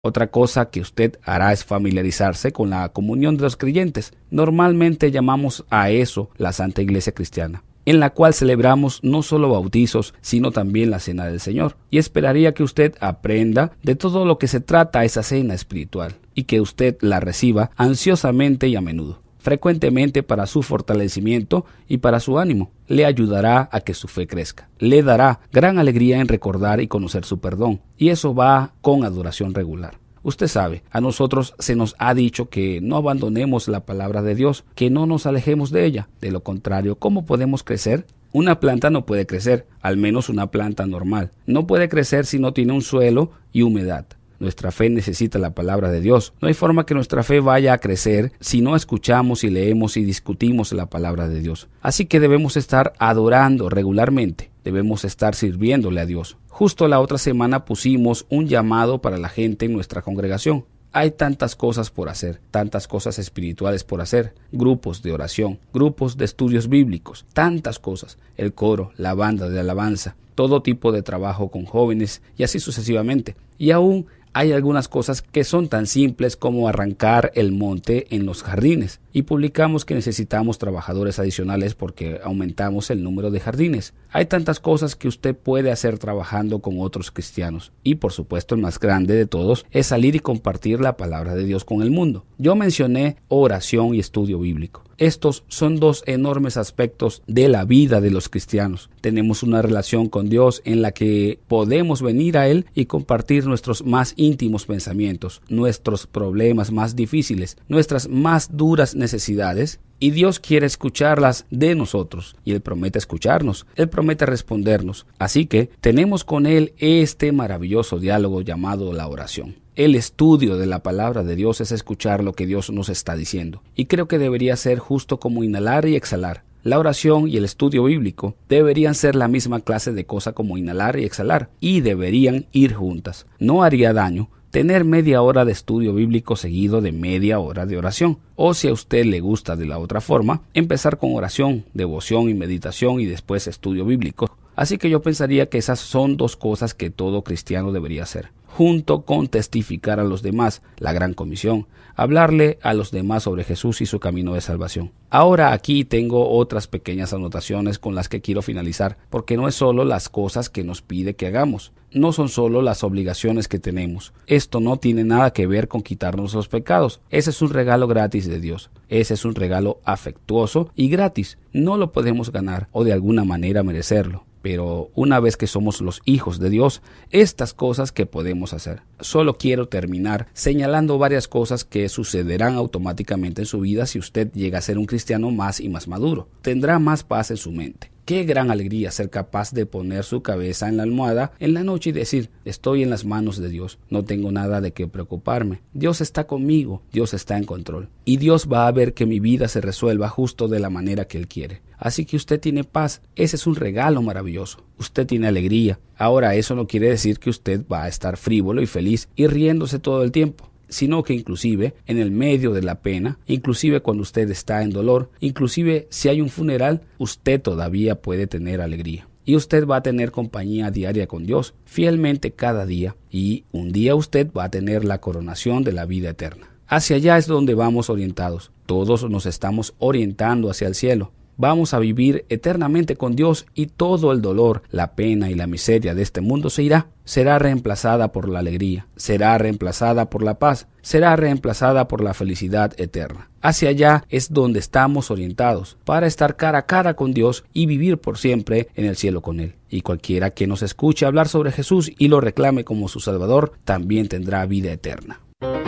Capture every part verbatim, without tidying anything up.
Otra cosa que usted hará es familiarizarse con la comunión de los creyentes. Normalmente llamamos a eso la Santa Iglesia Cristiana, en la cual celebramos no solo bautizos, sino también la Cena del Señor. Y esperaría que usted aprenda de todo lo que se trata esa cena espiritual y que usted la reciba ansiosamente y a menudo, frecuentemente para su fortalecimiento y para su ánimo. Le ayudará a que su fe crezca. Le dará gran alegría en recordar y conocer su perdón. Y eso va con adoración regular. Usted sabe, a nosotros se nos ha dicho que no abandonemos la palabra de Dios, que no nos alejemos de ella. De lo contrario, ¿cómo podemos crecer? Una planta no puede crecer, al menos una planta normal. No puede crecer si no tiene un suelo y humedad. Nuestra fe necesita la palabra de Dios. No hay forma que nuestra fe vaya a crecer si no escuchamos y leemos y discutimos la palabra de Dios. Así que debemos estar adorando regularmente. Debemos estar sirviéndole a Dios. Justo la otra semana pusimos un llamado para la gente en nuestra congregación. Hay tantas cosas por hacer, tantas cosas espirituales por hacer, grupos de oración, grupos de estudios bíblicos, tantas cosas, el coro, la banda de alabanza, todo tipo de trabajo con jóvenes y así sucesivamente. Y aún hay algunas cosas que son tan simples como arrancar el monte en los jardines. Y publicamos que necesitamos trabajadores adicionales porque aumentamos el número de jardines. Hay tantas cosas que usted puede hacer trabajando con otros cristianos. Y por supuesto el más grande de todos es salir y compartir la palabra de Dios con el mundo. Yo mencioné oración y estudio bíblico. Estos son dos enormes aspectos de la vida de los cristianos. Tenemos una relación con Dios en la que podemos venir a Él y compartir nuestros más íntimos pensamientos, nuestros problemas más difíciles, nuestras más duras necesidades, y Dios quiere escucharlas de nosotros, y Él promete escucharnos, Él promete respondernos. Así que tenemos con Él este maravilloso diálogo llamado la oración. El estudio de la palabra de Dios es escuchar lo que Dios nos está diciendo, y creo que debería ser justo como inhalar y exhalar. La oración y el estudio bíblico deberían ser la misma clase de cosa como inhalar y exhalar, y deberían ir juntas. No haría daño tener media hora de estudio bíblico seguido de media hora de oración. O si a usted le gusta de la otra forma, empezar con oración, devoción y meditación y después estudio bíblico. Así que yo pensaría que esas son dos cosas que todo cristiano debería hacer, junto con testificar a los demás, la gran comisión, hablarle a los demás sobre Jesús y su camino de salvación. Ahora aquí tengo otras pequeñas anotaciones con las que quiero finalizar, porque no es solo las cosas que nos pide que hagamos, no son solo las obligaciones que tenemos. Esto no tiene nada que ver con quitarnos los pecados. Ese es un regalo gratis de Dios. Ese es un regalo afectuoso y gratis. No lo podemos ganar o de alguna manera merecerlo. Pero una vez que somos los hijos de Dios, estas cosas que podemos hacer. Solo quiero terminar señalando varias cosas que sucederán automáticamente en su vida si usted llega a ser un cristiano más y más maduro. Tendrá más paz en su mente. Qué gran alegría ser capaz de poner su cabeza en la almohada en la noche y decir: estoy en las manos de Dios, no tengo nada de qué preocuparme. Dios está conmigo, Dios está en control. Y Dios va a ver que mi vida se resuelva justo de la manera que Él quiere. Así que usted tiene paz. Ese es un regalo maravilloso. Usted tiene alegría. Ahora, eso no quiere decir que usted va a estar frívolo y feliz y riéndose todo el tiempo, sino que inclusive en el medio de la pena, inclusive cuando usted está en dolor, inclusive si hay un funeral, usted todavía puede tener alegría. Y usted va a tener compañía diaria con Dios, fielmente cada día, y un día usted va a tener la coronación de la vida eterna. Hacia allá es donde vamos orientados. Todos nos estamos orientando hacia el cielo. Vamos a vivir eternamente con Dios y todo el dolor, la pena y la miseria de este mundo se irá. Será reemplazada por la alegría, será reemplazada por la paz, será reemplazada por la felicidad eterna. Hacia allá es donde estamos orientados, para estar cara a cara con Dios y vivir por siempre en el cielo con Él. Y cualquiera que nos escuche hablar sobre Jesús y lo reclame como su Salvador, también tendrá vida eterna.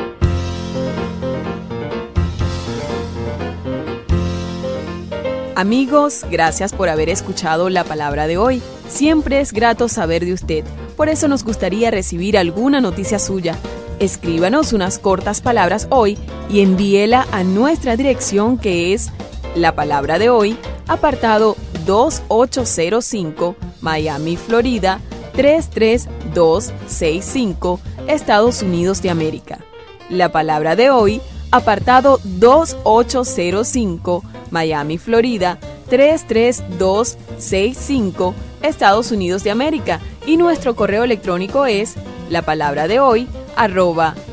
Amigos, gracias por haber escuchado la palabra de hoy. Siempre es grato saber de usted. Por eso nos gustaría recibir alguna noticia suya. Escríbanos unas cortas palabras hoy y envíela a nuestra dirección, que es La Palabra de Hoy, apartado dos ocho cero cinco, Miami, Florida, tres tres dos seis cinco, Estados Unidos de América. La Palabra de Hoy, apartado dos ocho cero cinco, Miami, Florida, tres tres dos seis cinco, Estados Unidos de América. Y nuestro correo electrónico es lapalabradehoy arroba